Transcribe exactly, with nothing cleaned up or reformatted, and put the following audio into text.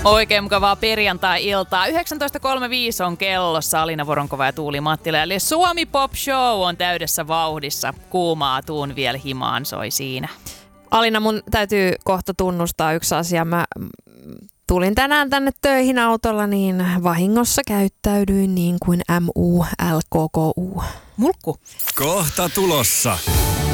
Oikein mukavaa perjantai-iltaa. yhdeksäntoista kolmekymmentäviisi on kellossa. Alina Voronkova ja Tuuli Mattila. Eli Suomi Pop Show on täydessä vauhdissa. Kuumaa tuun vielä himaan soi siinä. Alina, mun täytyy kohta tunnustaa yksi asia. Mä tulin tänään tänne töihin autolla, niin vahingossa käyttäydyin niin kuin M U L K K U. Mulkku. Kohta tulossa.